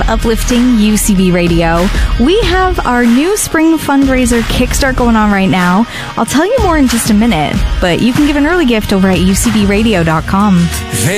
uplifting UCB Radio. We have our new spring fundraiser kickstart going on right now. I'll tell you more in just a minute, but you can give an early gift over at ucbradio.com.